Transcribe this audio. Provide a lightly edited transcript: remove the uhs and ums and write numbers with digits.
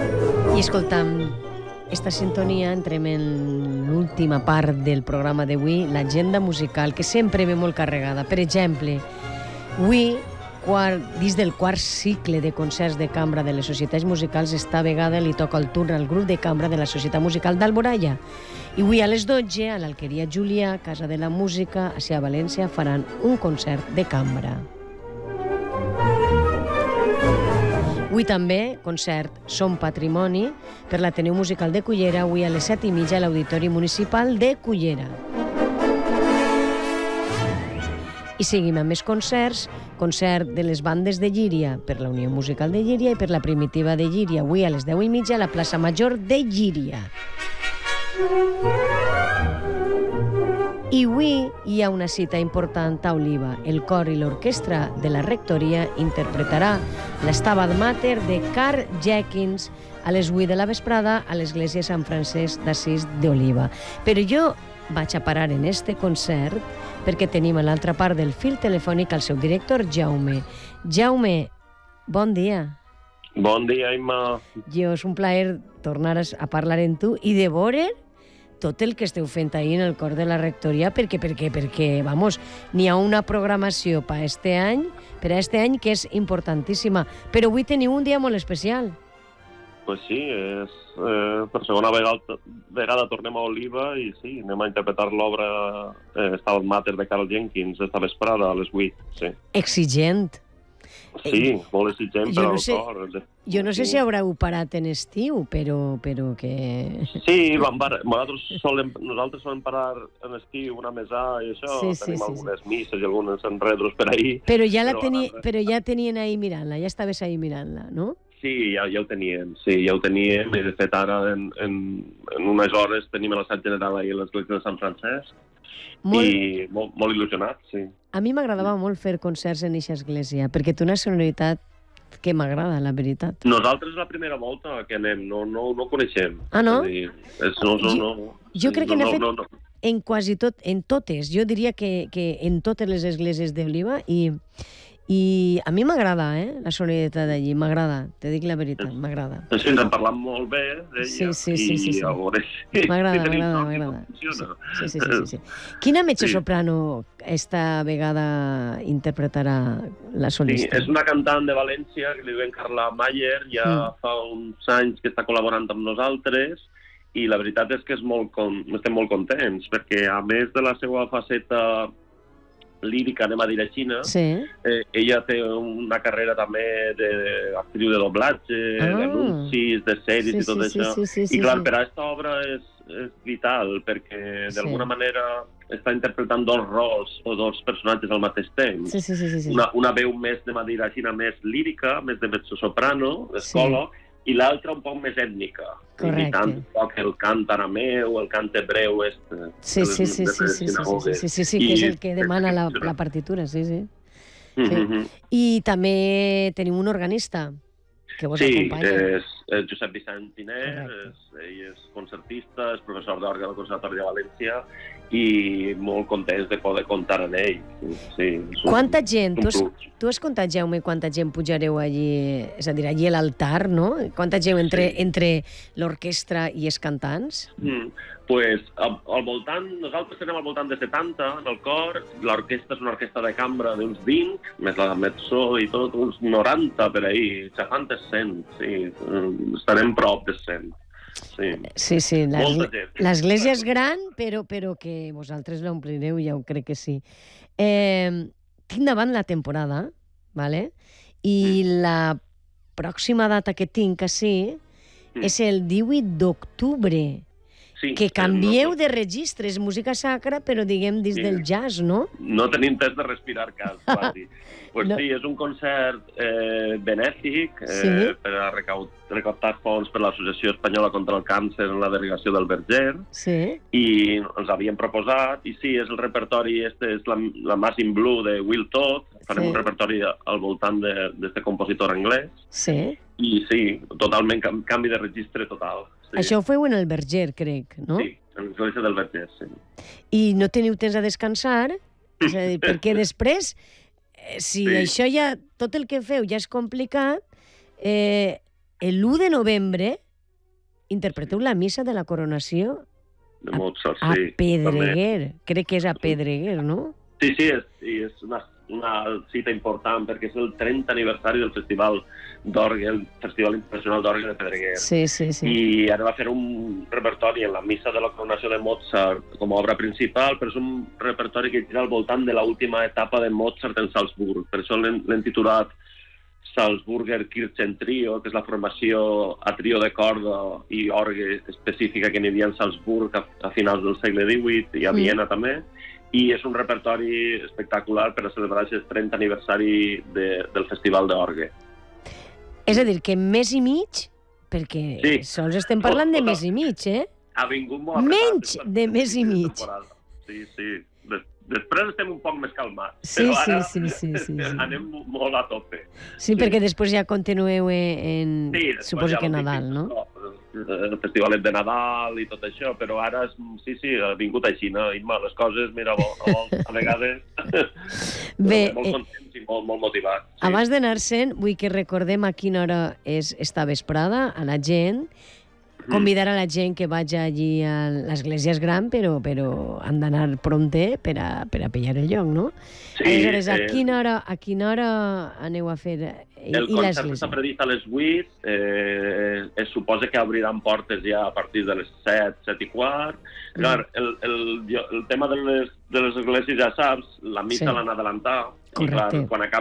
I escolta'm, esta sintonia entrem en l'última part del programa d'avui, l'agenda musical, que sempre ve molt carregada. Per exemple, avui, dins del quart cicle de concerts de cambra de les societats musicals, esta vegada li toca el turn al grup de cambra de la Societat Musical d'Alboraya. I avui a les 12, a l'Alqueria Julià, Casa de la Música, a València, faran un concert de cambra. Avui també, concert Som Patrimoni per l'Ateneu Musical de Cullera, avui a les 7:30 a l'Auditori Municipal de Cullera. I seguim amb més concerts, concert de les bandes de Llíria per la Unió Musical de Llíria i per la Primitiva de Llíria, avui a les 10:30 a la plaça Major de Llíria. I avui hi ha una cita important a Oliva. El cor i l'orquestra de la rectoria interpretarà l'Stabat Mater de Carl Jenkins a les 8 de la vesprada a l'església Sant Francesc d'Assís d'Oliva. Però jo vaig a parar en este concert perquè tenim a l'altra part del fil telefònic el seu director, Jaume. Jaume, bon dia. Bon dia, Imma. Jo, és un plaer tornar a parlar amb tu i de veure tot el que esteu fent ahir en el cor de la rectoria, perquè, vamos, n'hi ha una programació per a este any que és importantíssima. Però avui teniu un dia molt especial. Pues sí, per segona vegada tornem a Oliva i sí, anem a interpretar l'obra Stabat Mater de Carl Jenkins esta vesprada a les 8. Sí. Exigent. Sí, molt exigent per al cor. Jo no sé si haureu parat en estiu, però que... Sí, nosaltres solem parar en estiu una mesà i això, tenim algunes misses i algunes enredros per ahir. Però ja tenien ahir mirant-la, ja estaves ahir mirant-la, no? Sí, ja ho teníem, i de fet ara en unes hores tenim l'assaig general ahir a l'església de Sant Francesc i molt il·lusionat, sí. A mi m'agradava molt fer concerts en aquesta església, perquè té una sonoritat que m'agrada, la veritat. Nosaltres la primera volta que anem, no ho coneixem. Ah, no? No. Jo crec que n'he fet en quasi tot, en totes, jo diria que en totes les esglésies d'Oliva i a mi m'agrada, la sonoritat d'allí, m'agrada, te dic la veritat, m'agrada. Sí, ens en parlam molt bé d'ella sí. A veure M'agrada. Sí. Quina mezzosoprano esta vegada interpretarà la solista? Sí, és una cantant de València que li diuen Carla Mayer, ja fa uns anys que està col·laborant amb nosaltres i la veritat és que estem molt contents perquè a més de la seva faceta lírica, anem a dir així, ella té una carrera també d'actriu de doblatge, d'anuncis, de sèries i tot això. I clar, per a aquesta obra és vital perquè d'alguna manera està interpretant dos rols o dos personatges al mateix temps. Una veu més, anem a dir així, més lírica, més de mezzosoprano, d'escola, i l'altra un poc més ètnica. Imitant un poc el cant arameu, el cant hebreu. Sí, que és el que demana la partitura, sí. I també tenim un organista que vos acompanya. Sí, és Josep Vicent Tiner, ell és concertista, és professor d'orgue del Conservatori de València i molt contents de poder comptar amb ell. Quanta gent? Tu has comptat, Jaume, quanta gent pujareu allí, és a dir, allí a l'altar, no? Quanta gent entre l'orquestra i els cantants? Pues al voltant, nosaltres tenim al voltant de 70 en el cor, l'orquestra és una orquestra de cambra d'uns 20, més la mezzo i tot, uns 90 per ahir, 70, 100, sí, estarem prop de 100. Sí, l'església és gran, però que vosaltres l'omplireu, ja ho crec que sí. Tinc davant la temporada, vale? I la pròxima data que tinc així és el 18 d'octubre, que canvieu de registres, música sacra, però diguem dins del jazz, no? No tenim temps de respirar quasi. Pues sí, és un concert benèfic per a recaptar fons per l'Associació Espanyola contra el Càncer en la delegació del Verger i ens havíem proposat, i sí, és el repertori, és la Mass in Blue de Will Todd, farem un repertori al voltant d'este compositor anglès i sí, totalment canvi de registre total. Això ho feu en el Verger, crec, no? Sí, en l'església del Verger, sí. I no teniu temps a descansar? És a dir, perquè després, si això ja, tot el que feu ja és complicat, l'1 de novembre interpreteu la missa de la coronació de Mozart, a sí. Pedreguer. Crec que és a Pedreguer, no? Sí, és una cita important perquè és el 30 aniversari del Festival d'Orgue, el Festival Internacional d'Orgue de Pedreguer. Sí. I ara va fer un repertori en la missa de la coronació de Mozart com a obra principal, però és un repertori que gira al voltant de l'última etapa de Mozart en Salzburg. Per això l'hem titulat Salzburger Kirchen Trio, que és la formació a trio de corda i orgue específica que n'hi havia en Salzburg a finals del segle XVIII i a Viena també, i és un repertori espectacular per a celebrar aquest 30 aniversari del Festival d'Orgue. És a dir, que mes i mig, perquè sols estem parlant de mes i mig, Ha vingut molt menys de mes i mig. Sí. Després estem un poc més calmats, sí, però ara sí. anem molt a tope. Sí, perquè després ja continueu en... Sí, suposo que Nadal, no? El festivalet de Nadal i tot això, però ara sí, ha vingut així, no? Imma, les coses, mira, a vegades bé, molt contents i molt motivats. Sí. Abans d'anar-se'n, vull que recordem a quina hora és esta vesprada a la gent, convidar a la gent que vagi allí a l'església és gran, però han d'anar prompte per a pillar el lloc, no? Sí, aleshores, a quina hora aneu a fer el concert està previst a les 8, es suposa que obriran portes ja a partir de les 7 i quart. Clar, el tema de les esglésies ja saps, la missa l'han adelantat, i clar, quan acaba